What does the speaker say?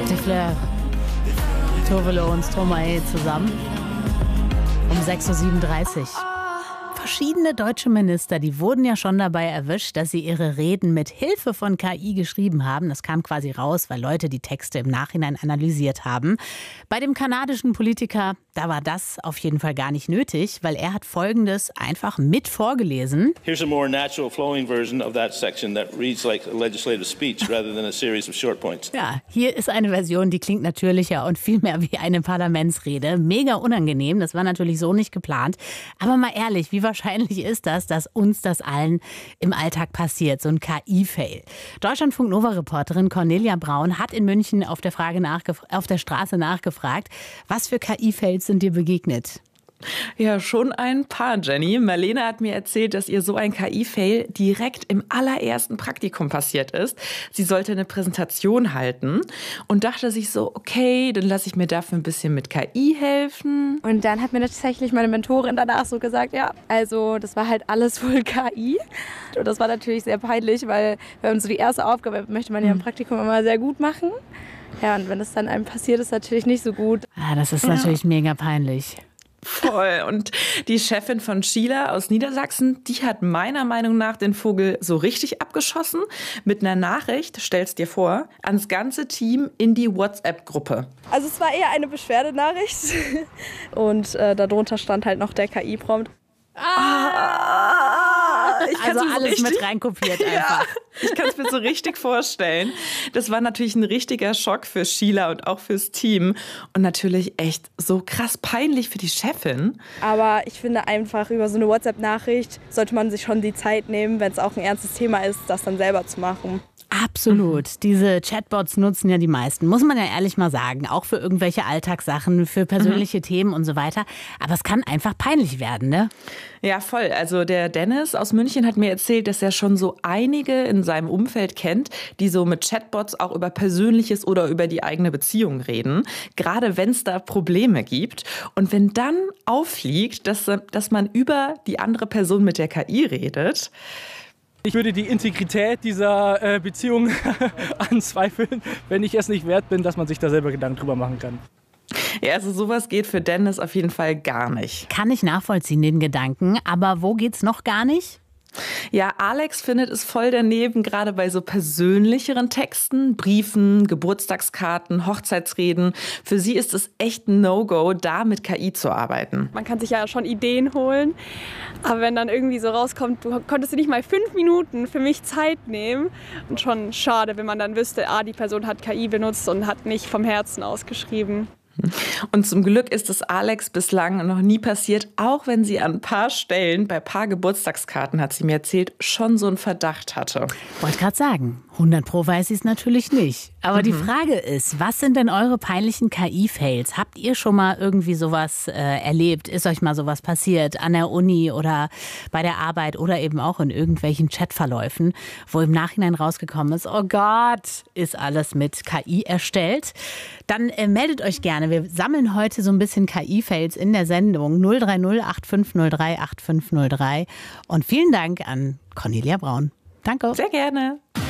De Fleur, Tovelo und Stromae zusammen um 6.37 Uhr. Verschiedene deutsche Minister, die wurden ja schon dabei erwischt, dass sie ihre Reden mit Hilfe von KI geschrieben haben. Das kam quasi raus, weil Leute die Texte im Nachhinein analysiert haben. Bei dem kanadischen Politiker, da war das auf jeden Fall gar nicht nötig, weil er hat Folgendes einfach mit vorgelesen. Here's a more natural flowing version of that section that reads like a legislative speech rather than a series of short points. Ja, hier ist eine Version, die klingt natürlicher und viel mehr wie eine Parlamentsrede. Mega unangenehm, das war natürlich so nicht geplant. Aber mal ehrlich, wie wahrscheinlich ist das, dass uns das allen im Alltag passiert, so ein KI-Fail? Deutschlandfunk-Nova-Reporterin Cornelia Braun hat in München auf der Straße nachgefragt, was für KI-Fails sind dir begegnet? Ja, schon ein paar, Jenny. Marlene hat mir erzählt, dass ihr so ein KI-Fail direkt im allerersten Praktikum passiert ist. Sie sollte eine Präsentation halten und dachte sich so, okay, dann lasse ich mir dafür ein bisschen mit KI helfen. Und dann hat mir tatsächlich meine Mentorin danach so gesagt, ja, also das war halt alles wohl KI. Und das war natürlich sehr peinlich, weil wenn man so die erste Aufgabe möchte man ja im Praktikum immer sehr gut machen. Ja, und wenn es dann einem passiert, ist natürlich nicht so gut. Ah, das ist natürlich mega peinlich. Voll. Und die Chefin von Sheila aus Niedersachsen, die hat meiner Meinung nach den Vogel so richtig abgeschossen. Mit einer Nachricht, stell's dir vor, ans ganze Team in die WhatsApp-Gruppe. Also es war eher eine Beschwerdenachricht. Und darunter stand halt noch der KI-Prompt. Also alles mit reinkopiert einfach. Ja, ich kann es mir so richtig vorstellen. Das war natürlich ein richtiger Schock für Sheila und auch fürs Team. Und natürlich echt so krass peinlich für die Chefin. Aber ich finde einfach, über so eine WhatsApp-Nachricht sollte man sich schon die Zeit nehmen, wenn es auch ein ernstes Thema ist, das dann selber zu machen. Absolut. Diese Chatbots nutzen ja die meisten, muss man ja ehrlich mal sagen. Auch für irgendwelche Alltagssachen, für persönliche Themen und so weiter. Aber es kann einfach peinlich werden, ne? Ja, voll. Also der Dennis aus München hat mir erzählt, dass er schon so einige in seinem Umfeld kennt, die so mit Chatbots auch über Persönliches oder über die eigene Beziehung reden. Gerade wenn es da Probleme gibt. Und wenn dann auffliegt, dass man über die andere Person mit der KI redet. Ich würde die Integrität dieser Beziehung anzweifeln, wenn ich es nicht wert bin, dass man sich da selber Gedanken drüber machen kann. Ja, also sowas geht für Dennis auf jeden Fall gar nicht. Kann ich nachvollziehen, den Gedanken. Aber wo geht's noch gar nicht? Ja, Alex findet es voll daneben, gerade bei so persönlicheren Texten, Briefen, Geburtstagskarten, Hochzeitsreden. Für sie ist es echt ein No-Go, da mit KI zu arbeiten. Man kann sich ja schon Ideen holen, aber wenn dann irgendwie so rauskommt, du konntest dir nicht mal 5 Minuten für mich Zeit nehmen. Und schon schade, wenn man dann wüsste, die Person hat KI benutzt und hat nicht vom Herzen ausgeschrieben. Und zum Glück ist es Alex bislang noch nie passiert, auch wenn sie an ein paar Stellen, bei ein paar Geburtstagskarten, hat sie mir erzählt, schon so einen Verdacht hatte. Wollte gerade sagen, 100% weiß sie es natürlich nicht. Aber die Frage ist, was sind denn eure peinlichen KI-Fails? Habt ihr schon mal irgendwie sowas erlebt? Ist euch mal sowas passiert an der Uni oder bei der Arbeit oder eben auch in irgendwelchen Chatverläufen, wo im Nachhinein rausgekommen ist, oh Gott, ist alles mit KI erstellt? Dann meldet euch gerne. Wir sammeln heute so ein bisschen KI-Fails in der Sendung 030 8503 8503. Und vielen Dank an Cornelia Braun. Danke. Sehr gerne.